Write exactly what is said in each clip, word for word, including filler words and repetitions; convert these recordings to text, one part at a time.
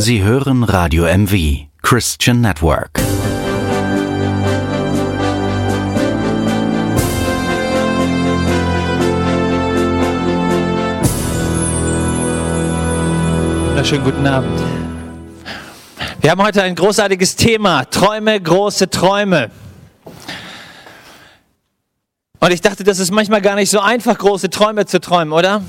Sie hören Radio M V, Christian Network. Schönen guten Abend. Wir haben heute ein großartiges Thema, Träume, große Träume. Und ich dachte, das ist manchmal gar nicht so einfach, große Träume zu träumen, oder?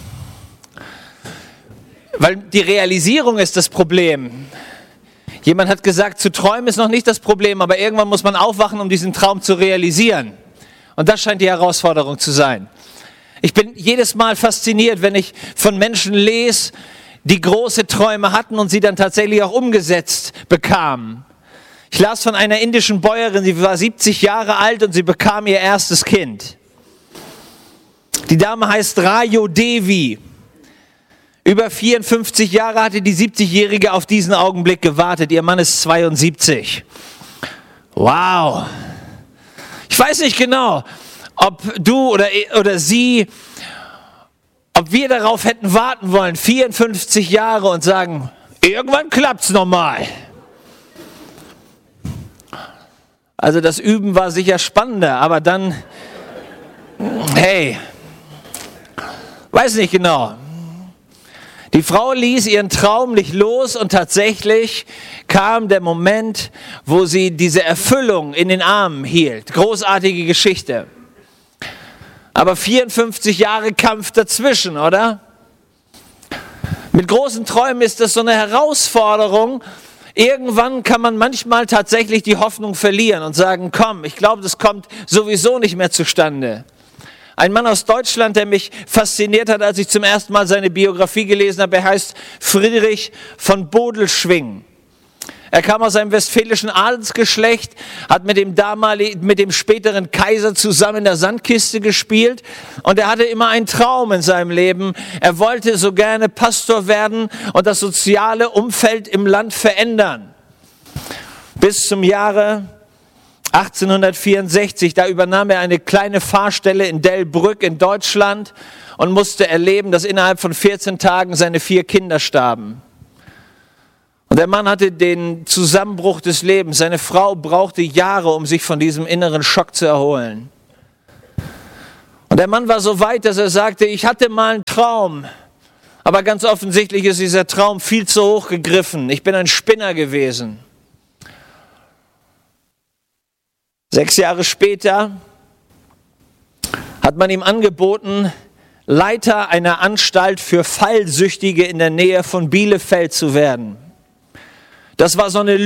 Weil die Realisierung ist das Problem. Jemand hat gesagt, zu träumen ist noch nicht das Problem, aber irgendwann muss man aufwachen, um diesen Traum zu realisieren. Und das scheint die Herausforderung zu sein. Ich bin jedes Mal fasziniert, wenn ich von Menschen lese, die große Träume hatten und sie dann tatsächlich auch umgesetzt bekamen. Ich las von einer indischen Bäuerin, sie war siebzig Jahre alt und sie bekam ihr erstes Kind. Die Dame heißt Rayo Devi. Über vierundfünfzig Jahre hatte die siebzigjährige auf diesen Augenblick gewartet. Ihr Mann ist zweiundsiebzig. Wow. Ich weiß nicht genau, ob du oder, oder sie... Ob wir darauf hätten warten wollen, vierundfünfzig Jahre und sagen, irgendwann klappt's nochmal. Also das Üben war sicher spannender, aber dann, hey, weiß nicht genau. Die Frau ließ ihren Traum nicht los und tatsächlich kam der Moment, wo sie diese Erfüllung in den Armen hielt. Großartige Geschichte. Aber vierundfünfzig Jahre Kampf dazwischen, oder? Mit großen Träumen ist das so eine Herausforderung. Irgendwann kann man manchmal tatsächlich die Hoffnung verlieren und sagen, komm, ich glaube, das kommt sowieso nicht mehr zustande. Ein Mann aus Deutschland, der mich fasziniert hat, als ich zum ersten Mal seine Biografie gelesen habe, er heißt Friedrich von Bodelschwingh. Er kam aus einem westfälischen Adelsgeschlecht, hat mit dem damaligen, mit dem späteren Kaiser zusammen in der Sandkiste gespielt und er hatte immer einen Traum in seinem Leben. Er wollte so gerne Pastor werden und das soziale Umfeld im Land verändern. Bis zum Jahre achtzehnhundertvierundsechzig, da übernahm er eine kleine Pfarrstelle in Delbrück in Deutschland und musste erleben, dass innerhalb von vierzehn Tagen seine vier Kinder starben. Und der Mann hatte den Zusammenbruch des Lebens. Seine Frau brauchte Jahre, um sich von diesem inneren Schock zu erholen. Und der Mann war so weit, dass er sagte, ich hatte mal einen Traum. Aber ganz offensichtlich ist dieser Traum viel zu hoch gegriffen. Ich bin ein Spinner gewesen. Sechs Jahre später hat man ihm angeboten, Leiter einer Anstalt für Fallsüchtige in der Nähe von Bielefeld zu werden. Das war so eine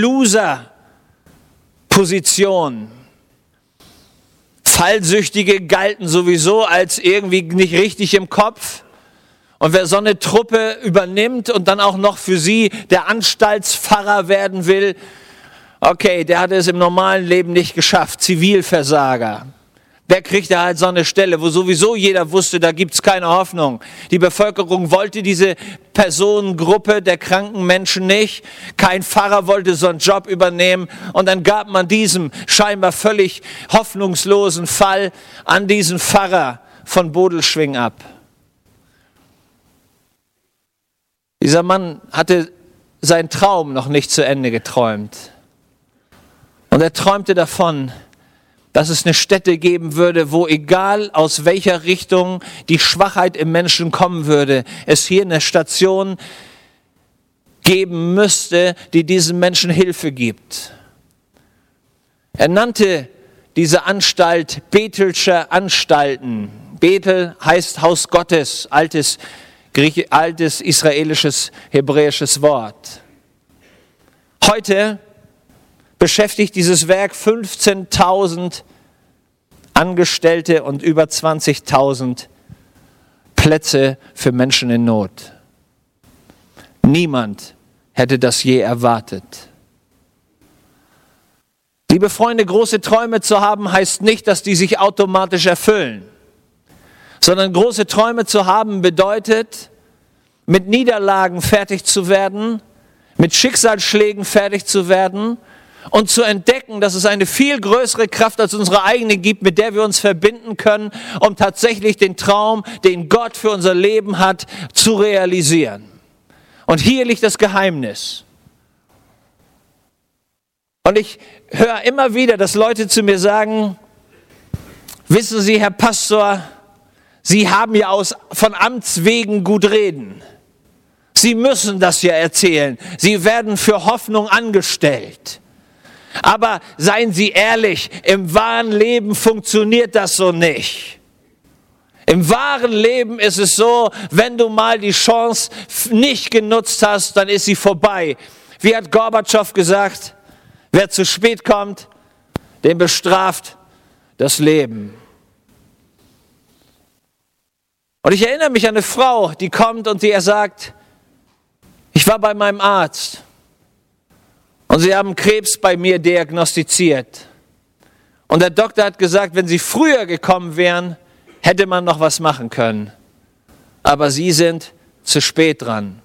Loser-Position. Fallsüchtige galten sowieso als irgendwie nicht richtig im Kopf. Und wer so eine Truppe übernimmt und dann auch noch für sie der Anstaltspfarrer werden will, okay, der hatte es im normalen Leben nicht geschafft, Zivilversager. Der kriegte halt so eine Stelle, wo sowieso jeder wusste, da gibt's keine Hoffnung. Die Bevölkerung wollte diese Personengruppe der kranken Menschen nicht. Kein Pfarrer wollte so einen Job übernehmen. Und dann gab man diesem scheinbar völlig hoffnungslosen Fall an diesen Pfarrer von Bodelschwingh ab. Dieser Mann hatte seinen Traum noch nicht zu Ende geträumt. Und er träumte davon, dass es eine Stätte geben würde, wo egal aus welcher Richtung die Schwachheit im Menschen kommen würde, es hier eine Station geben müsste, die diesem Menschen Hilfe gibt. Er nannte diese Anstalt Bethelsche Anstalten. Bethel heißt Haus Gottes, altes, Griechisch, altes israelisches, hebräisches Wort. Heute beschäftigt dieses Werk fünfzehntausend Angestellte und über zwanzigtausend Plätze für Menschen in Not. Niemand hätte das je erwartet. Liebe Freunde, große Träume zu haben, heißt nicht, dass die sich automatisch erfüllen, sondern große Träume zu haben bedeutet, mit Niederlagen fertig zu werden, mit Schicksalsschlägen fertig zu werden und zu entdecken, dass es eine viel größere Kraft als unsere eigene gibt, mit der wir uns verbinden können, um tatsächlich den Traum, den Gott für unser Leben hat, zu realisieren. Und hier liegt das Geheimnis. Und ich höre immer wieder, dass Leute zu mir sagen, wissen Sie, Herr Pastor, Sie haben ja aus, von Amts wegen gut reden. Sie müssen das ja erzählen. Sie werden für Hoffnung angestellt. Aber seien Sie ehrlich, im wahren Leben funktioniert das so nicht. Im wahren Leben ist es so, wenn du mal die Chance nicht genutzt hast, dann ist sie vorbei. Wie hat Gorbatschow gesagt, wer zu spät kommt, den bestraft das Leben. Und ich erinnere mich an eine Frau, die kommt und die er sagt, ich war bei meinem Arzt und sie haben Krebs bei mir diagnostiziert. Und der Doktor hat gesagt, wenn sie früher gekommen wären, hätte man noch was machen können. Aber sie sind zu spät dran.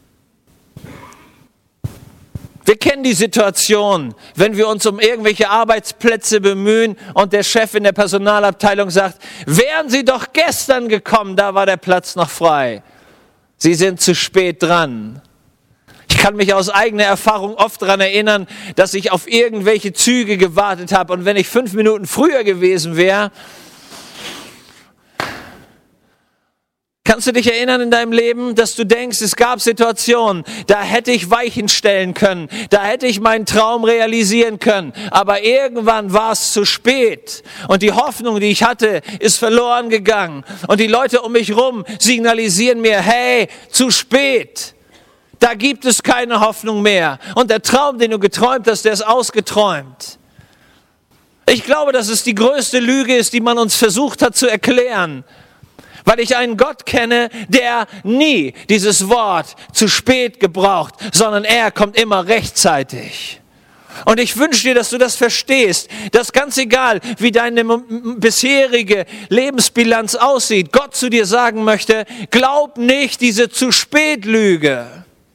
Wir kennen die Situation, wenn wir uns um irgendwelche Arbeitsplätze bemühen und der Chef in der Personalabteilung sagt, wären Sie doch gestern gekommen, da war der Platz noch frei. Sie sind zu spät dran. Ich kann mich aus eigener Erfahrung oft daran erinnern, dass ich auf irgendwelche Züge gewartet habe und wenn ich fünf Minuten früher gewesen wäre, kannst du dich erinnern in deinem Leben, dass du denkst, es gab Situationen, da hätte ich Weichen stellen können, da hätte ich meinen Traum realisieren können, aber irgendwann war es zu spät und die Hoffnung, die ich hatte, ist verloren gegangen und die Leute um mich rum signalisieren mir, hey, zu spät, da gibt es keine Hoffnung mehr und der Traum, den du geträumt hast, der ist ausgeträumt. Ich glaube, dass es die größte Lüge ist, die man uns versucht hat zu erklären. Weil ich einen Gott kenne, der nie dieses Wort zu spät gebraucht, sondern er kommt immer rechtzeitig. Und ich wünsche dir, dass du das verstehst, dass ganz egal, wie deine bisherige Lebensbilanz aussieht, Gott zu dir sagen möchte, glaub nicht diese zu spät Lüge.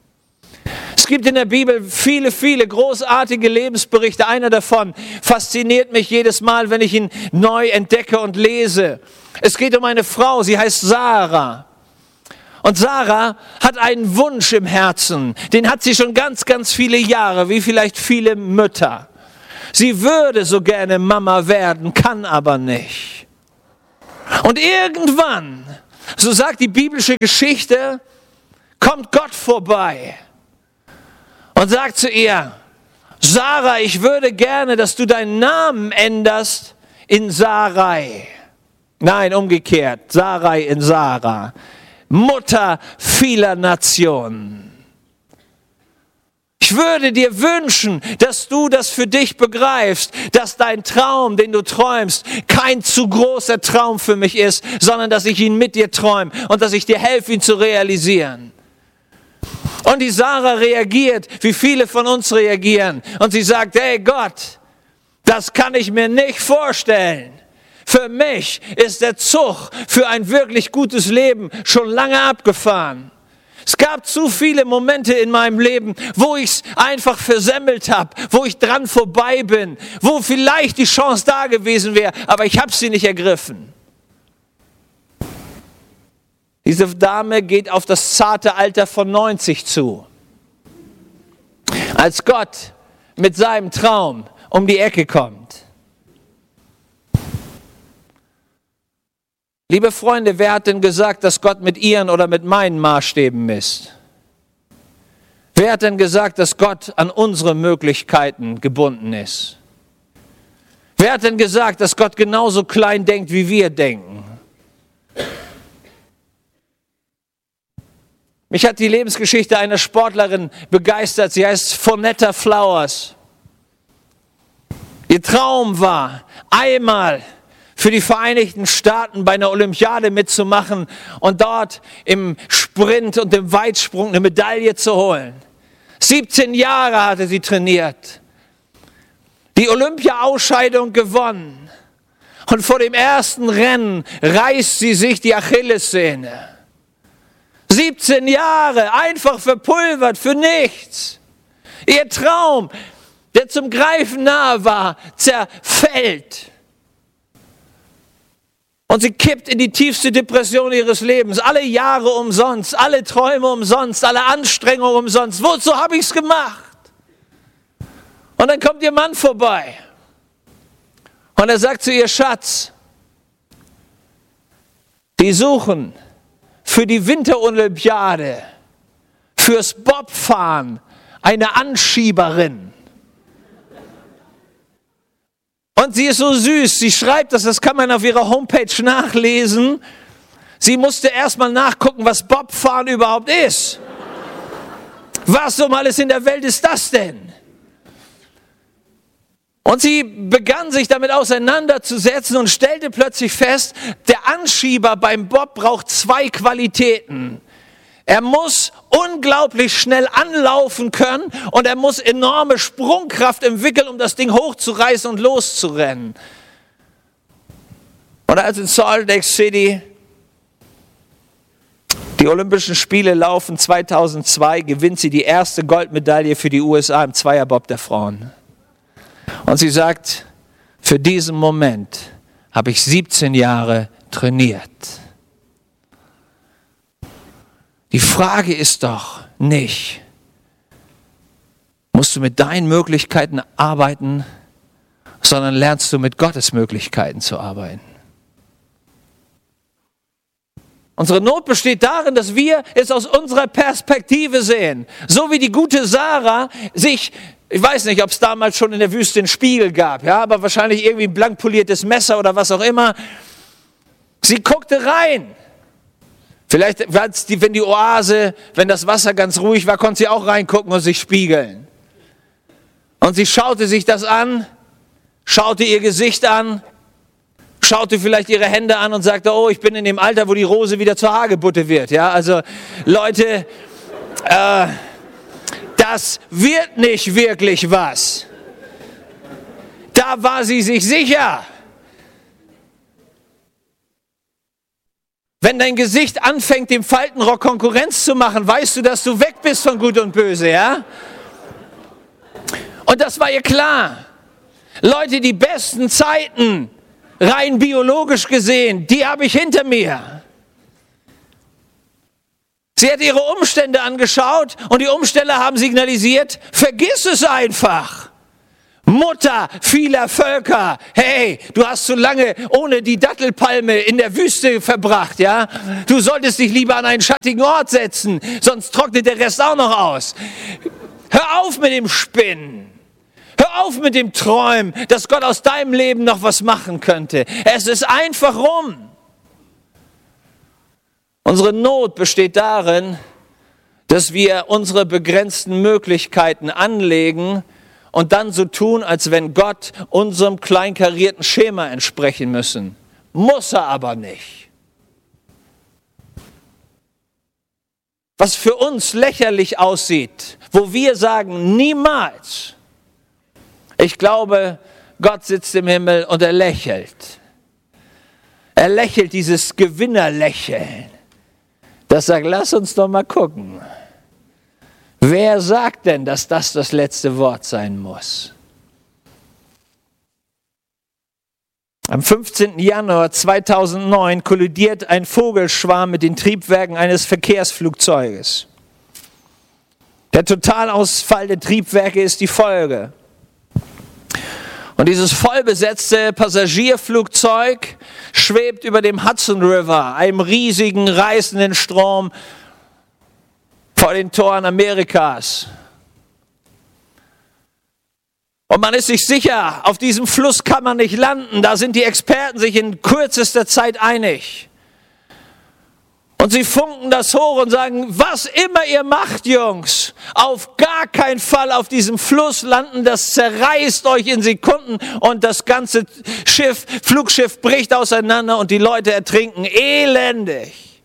Es gibt in der Bibel viele, viele großartige Lebensberichte. Einer davon fasziniert mich jedes Mal, wenn ich ihn neu entdecke und lese. Es geht um eine Frau, sie heißt Sarah. Und Sarah hat einen Wunsch im Herzen, den hat sie schon ganz, ganz viele Jahre, wie vielleicht viele Mütter. Sie würde so gerne Mama werden, kann aber nicht. Und irgendwann, so sagt die biblische Geschichte, kommt Gott vorbei und sagt zu ihr, Sarah, ich würde gerne, dass du deinen Namen änderst in Sarai. Nein, umgekehrt, Sarai in Sarah, Mutter vieler Nationen. Ich würde dir wünschen, dass du das für dich begreifst, dass dein Traum, den du träumst, kein zu großer Traum für mich ist, sondern dass ich ihn mit dir träume und dass ich dir helfe, ihn zu realisieren. Und die Sarah reagiert, wie viele von uns reagieren. Und sie sagt, hey Gott, das kann ich mir nicht vorstellen. Für mich ist der Zug für ein wirklich gutes Leben schon lange abgefahren. Es gab zu viele Momente in meinem Leben, wo ich es einfach versemmelt habe, wo ich dran vorbei bin, wo vielleicht die Chance da gewesen wäre, aber ich habe sie nicht ergriffen. Diese Dame geht auf das zarte Alter von neunzig zu. Als Gott mit seinem Traum um die Ecke kommt. Liebe Freunde, wer hat denn gesagt, dass Gott mit ihren oder mit meinen Maßstäben misst? Wer hat denn gesagt, dass Gott an unsere Möglichkeiten gebunden ist? Wer hat denn gesagt, dass Gott genauso klein denkt, wie wir denken? Mich hat die Lebensgeschichte einer Sportlerin begeistert. Sie heißt Vonetta Flowers. Ihr Traum war, einmal für die Vereinigten Staaten bei einer Olympiade mitzumachen und dort im Sprint und im Weitsprung eine Medaille zu holen. siebzehn Jahre hatte sie trainiert. Die Olympia-Ausscheidung gewonnen. Und vor dem ersten Rennen reißt sie sich die Achillessehne. siebzehn Jahre, einfach verpulvert für nichts. Ihr Traum, der zum Greifen nahe war, zerfällt. Und sie kippt in die tiefste Depression ihres Lebens. Alle Jahre umsonst, alle Träume umsonst, alle Anstrengungen umsonst. Wozu habe ich es gemacht? Und dann kommt ihr Mann vorbei. Und er sagt zu ihr, Schatz, die suchen für die Winterolympiade, fürs Bobfahren eine Anschieberin. Und sie ist so süß, sie schreibt das, das kann man auf ihrer Homepage nachlesen. Sie musste erstmal nachgucken, was Bobfahren überhaupt ist. Was um alles in der Welt ist das denn? Und sie begann sich damit auseinanderzusetzen und stellte plötzlich fest, der Anschieber beim Bob braucht zwei Qualitäten. Er muss unglaublich schnell anlaufen können und er muss enorme Sprungkraft entwickeln, um das Ding hochzureißen und loszurennen. Und als in Salt Lake City die Olympischen Spiele laufen, zweitausendzwei gewinnt sie die erste Goldmedaille für die U S A im Zweierbob der Frauen. Und sie sagt, für diesen Moment habe ich siebzehn Jahre trainiert. Die Frage ist doch nicht, musst du mit deinen Möglichkeiten arbeiten, sondern lernst du mit Gottes Möglichkeiten zu arbeiten. Unsere Not besteht darin, dass wir es aus unserer Perspektive sehen. So wie die gute Sarah sich, ich weiß nicht, ob es damals schon in der Wüste einen Spiegel gab, ja, aber wahrscheinlich irgendwie ein blank poliertes Messer oder was auch immer. Sie guckte rein. Vielleicht, wenn die Oase, wenn das Wasser ganz ruhig war, konnte sie auch reingucken und sich spiegeln. Und sie schaute sich das an, schaute ihr Gesicht an, schaute vielleicht ihre Hände an und sagte, oh, ich bin in dem Alter, wo die Rose wieder zur Hagebutte wird. Ja, also Leute, äh, das wird nicht wirklich was. Da war sie sich sicher. Wenn dein Gesicht anfängt, dem Faltenrock Konkurrenz zu machen, weißt du, dass du weg bist von Gut und Böse, ja? Und das war ihr klar. Leute, die besten Zeiten, rein biologisch gesehen, die habe ich hinter mir. Sie hat ihre Umstände angeschaut und die Umstände haben signalisiert, vergiss es einfach. Mutter vieler Völker, hey, du hast zu lange ohne die Dattelpalme in der Wüste verbracht, ja? Du solltest dich lieber an einen schattigen Ort setzen, sonst trocknet der Rest auch noch aus. Hör auf mit dem Spinnen. Hör auf mit dem Träumen, dass Gott aus deinem Leben noch was machen könnte. Es ist einfach rum. Unsere Not besteht darin, dass wir unsere begrenzten Möglichkeiten anlegen und dann so tun, als wenn Gott unserem kleinkarierten Schema entsprechen müssen. Muss er aber nicht. Was für uns lächerlich aussieht, wo wir sagen, niemals. Ich glaube, Gott sitzt im Himmel und er lächelt. Er lächelt dieses Gewinnerlächeln. Das sagt, lass uns doch mal gucken. Wer sagt denn, dass das das letzte Wort sein muss? Am fünfzehnten Januar zweitausendneun kollidiert ein Vogelschwarm mit den Triebwerken eines Verkehrsflugzeuges. Der Totalausfall der Triebwerke ist die Folge. Und dieses vollbesetzte Passagierflugzeug schwebt über dem Hudson River, einem riesigen, reißenden Strom vor den Toren Amerikas. Und man ist sich sicher, auf diesem Fluss kann man nicht landen. Da sind die Experten sich in kürzester Zeit einig. Und sie funken das hoch und sagen, was immer ihr macht, Jungs, auf gar keinen Fall auf diesem Fluss landen, das zerreißt euch in Sekunden und das ganze Schiff, Flugschiff bricht auseinander und die Leute ertrinken elendig.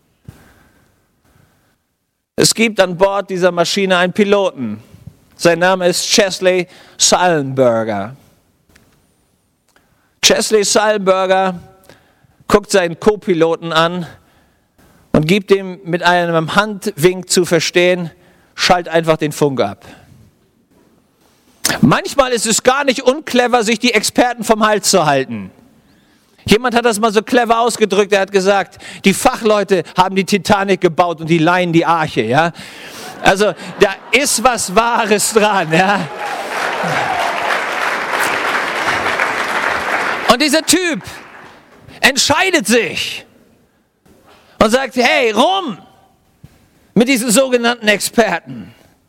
Es gibt an Bord dieser Maschine einen Piloten. Sein Name ist Chesley Sullenberger. Chesley Sullenberger guckt seinen Co-Piloten an und gibt ihm mit einem Handwink zu verstehen, schalt einfach den Funk ab. Manchmal ist es gar nicht unclever, sich die Experten vom Hals zu halten. Jemand hat das mal so clever ausgedrückt, er hat gesagt, die Fachleute haben die Titanic gebaut und die Laien die Arche. Ja? Also da ist was Wahres dran. Ja? Und dieser Typ entscheidet sich und sagt, hey, rum mit diesen sogenannten Experten.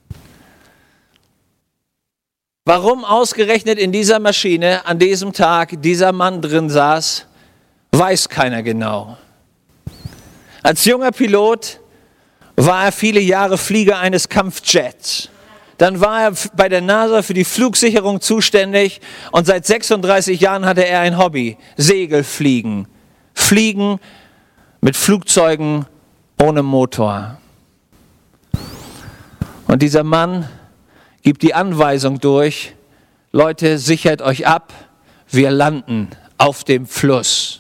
Warum ausgerechnet in dieser Maschine an diesem Tag dieser Mann drin saß, weiß keiner genau. Als junger Pilot war er viele Jahre Flieger eines Kampfjets. Dann war er bei der NASA für die Flugsicherung zuständig und seit sechsunddreißig Jahren hatte er ein Hobby, Segelfliegen. Fliegen mit Flugzeugen ohne Motor. Und dieser Mann gibt die Anweisung durch, Leute, sichert euch ab, wir landen auf dem Fluss.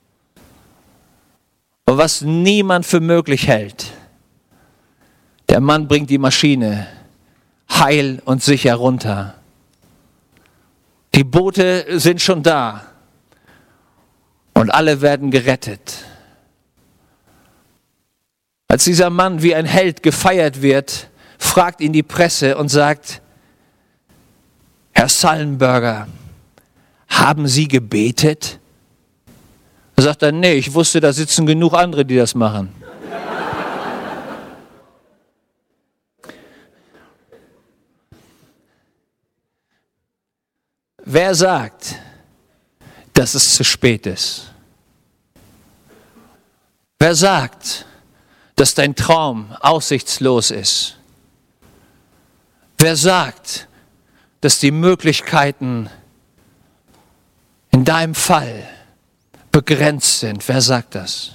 Und was niemand für möglich hält, der Mann bringt die Maschine heil und sicher runter. Die Boote sind schon da und alle werden gerettet. Als dieser Mann wie ein Held gefeiert wird, fragt ihn die Presse und sagt, Herr Sullenberger, haben Sie gebetet? Er sagt dann, nee, ich wusste, da sitzen genug andere, die das machen. Wer sagt, dass es zu spät ist? Wer sagt, dass dein Traum aussichtslos ist? Wer sagt, dass die Möglichkeiten in deinem Fall begrenzt sind? Wer sagt das?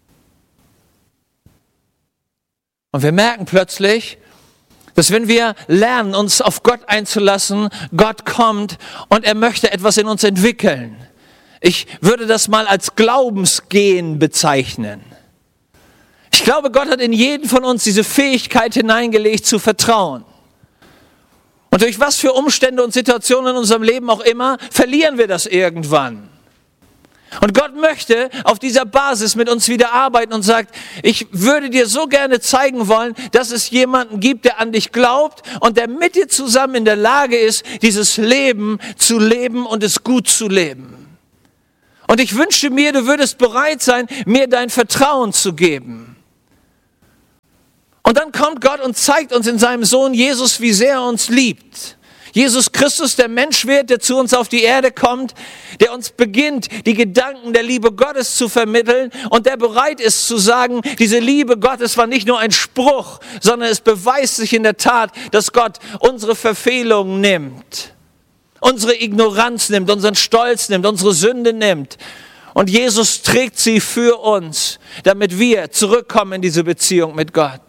Und wir merken plötzlich, dass wenn wir lernen, uns auf Gott einzulassen, Gott kommt und er möchte etwas in uns entwickeln. Ich würde das mal als Glaubensgehen bezeichnen. Ich glaube, Gott hat in jeden von uns diese Fähigkeit hineingelegt, zu vertrauen. Und durch was für Umstände und Situationen in unserem Leben auch immer, verlieren wir das irgendwann. Und Gott möchte auf dieser Basis mit uns wieder arbeiten und sagt, ich würde dir so gerne zeigen wollen, dass es jemanden gibt, der an dich glaubt und der mit dir zusammen in der Lage ist, dieses Leben zu leben und es gut zu leben. Und ich wünschte mir, du würdest bereit sein, mir dein Vertrauen zu geben. Und dann kommt Gott und zeigt uns in seinem Sohn Jesus, wie sehr er uns liebt. Jesus Christus, der Mensch wird, der zu uns auf die Erde kommt, der uns beginnt, die Gedanken der Liebe Gottes zu vermitteln und der bereit ist zu sagen, diese Liebe Gottes war nicht nur ein Spruch, sondern es beweist sich in der Tat, dass Gott unsere Verfehlungen nimmt, unsere Ignoranz nimmt, unseren Stolz nimmt, unsere Sünde nimmt. Und Jesus trägt sie für uns, damit wir zurückkommen in diese Beziehung mit Gott.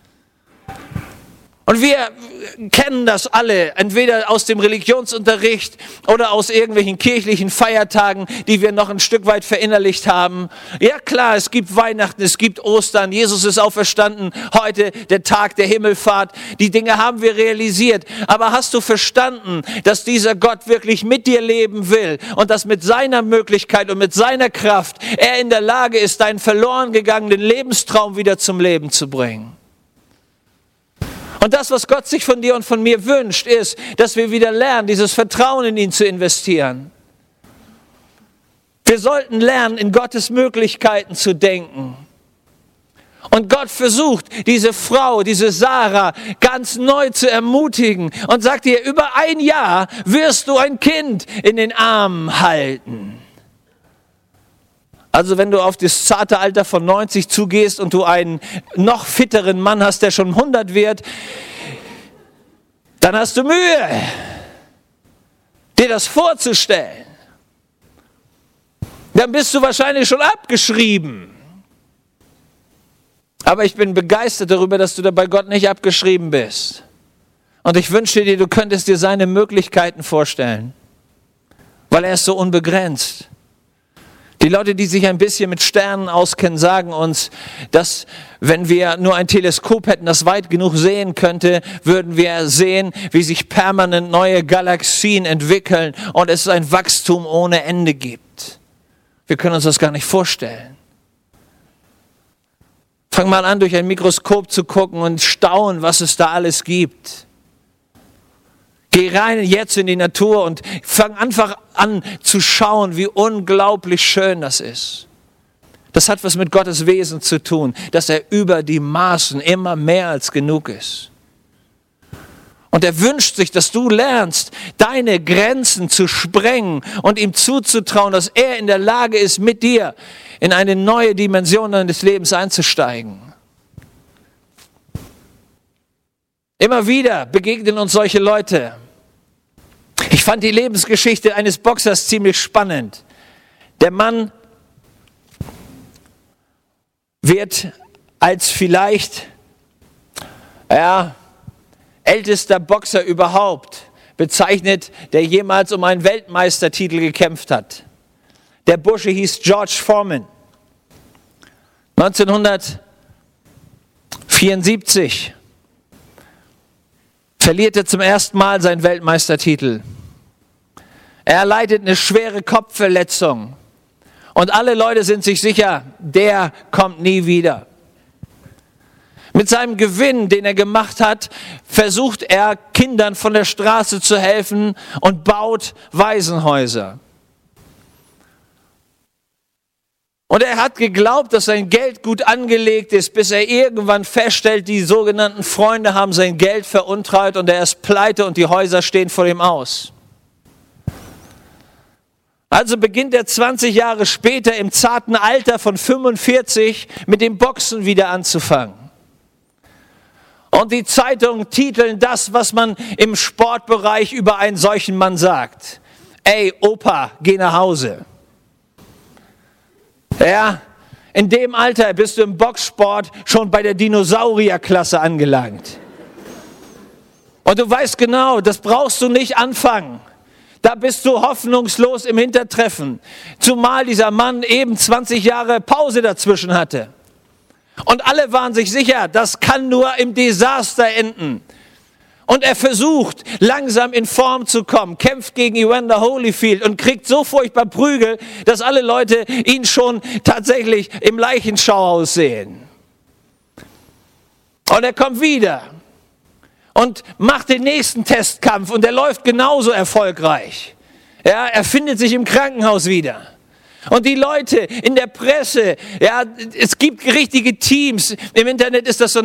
Und wir kennen das alle, entweder aus dem Religionsunterricht oder aus irgendwelchen kirchlichen Feiertagen, die wir noch ein Stück weit verinnerlicht haben. Ja klar, es gibt Weihnachten, es gibt Ostern, Jesus ist auferstanden, heute der Tag der Himmelfahrt. Die Dinge haben wir realisiert. Aber hast du verstanden, dass dieser Gott wirklich mit dir leben will und dass mit seiner Möglichkeit und mit seiner Kraft er in der Lage ist, deinen verloren gegangenen Lebenstraum wieder zum Leben zu bringen? Und das, was Gott sich von dir und von mir wünscht, ist, dass wir wieder lernen, dieses Vertrauen in ihn zu investieren. Wir sollten lernen, in Gottes Möglichkeiten zu denken. Und Gott versucht, diese Frau, diese Sarah, ganz neu zu ermutigen und sagt ihr, über ein Jahr wirst du ein Kind in den Armen halten. Also wenn du auf das zarte Alter von neunzig zugehst und du einen noch fitteren Mann hast, der schon hundert wird, dann hast du Mühe, dir das vorzustellen. Dann bist du wahrscheinlich schon abgeschrieben. Aber ich bin begeistert darüber, dass du da bei Gott nicht abgeschrieben bist. Und ich wünsche dir, du könntest dir seine Möglichkeiten vorstellen, weil er ist so unbegrenzt. Die Leute, die sich ein bisschen mit Sternen auskennen, sagen uns, dass wenn wir nur ein Teleskop hätten, das weit genug sehen könnte, würden wir sehen, wie sich permanent neue Galaxien entwickeln und es ein Wachstum ohne Ende gibt. Wir können uns das gar nicht vorstellen. Fang mal an, durch ein Mikroskop zu gucken und staunen, was es da alles gibt. Geh rein jetzt in die Natur und fang einfach an zu schauen, wie unglaublich schön das ist. Das hat was mit Gottes Wesen zu tun, dass er über die Maßen immer mehr als genug ist. Und er wünscht sich, dass du lernst, deine Grenzen zu sprengen und ihm zuzutrauen, dass er in der Lage ist, mit dir in eine neue Dimension deines Lebens einzusteigen. Immer wieder begegnen uns solche Leute. Ich fand die Lebensgeschichte eines Boxers ziemlich spannend. Der Mann wird als vielleicht, ja, ältester Boxer überhaupt bezeichnet, der jemals um einen Weltmeistertitel gekämpft hat. Der Bursche hieß George Foreman. neunzehnhundertvierundsiebzig verliert er zum ersten Mal seinen Weltmeistertitel. Er erleidet eine schwere Kopfverletzung. Und alle Leute sind sich sicher, der kommt nie wieder. Mit seinem Gewinn, den er gemacht hat, versucht er, Kindern von der Straße zu helfen und baut Waisenhäuser. Und er hat geglaubt, dass sein Geld gut angelegt ist, bis er irgendwann feststellt, die sogenannten Freunde haben sein Geld veruntreut und er ist pleite und die Häuser stehen vor ihm aus. Also beginnt er zwanzig Jahre später im zarten Alter von fünfundvierzig mit dem Boxen wieder anzufangen. Und die Zeitungen titeln das, was man im Sportbereich über einen solchen Mann sagt. Ey, Opa, geh nach Hause. Ja, in dem Alter bist du im Boxsport schon bei der Dinosaurierklasse angelangt. Und du weißt genau, das brauchst du nicht anfangen. Da bist du hoffnungslos im Hintertreffen. Zumal dieser Mann eben zwanzig Jahre Pause dazwischen hatte. Und alle waren sich sicher, das kann nur im Desaster enden. Und er versucht, langsam in Form zu kommen, kämpft gegen Evander Holyfield und kriegt so furchtbar Prügel, dass alle Leute ihn schon tatsächlich im Leichenschauhaus sehen. Und er kommt wieder und macht den nächsten Testkampf und er läuft genauso erfolgreich. Ja, er findet sich im Krankenhaus wieder. Und die Leute in der Presse, ja, es gibt richtige Teams, im Internet ist das so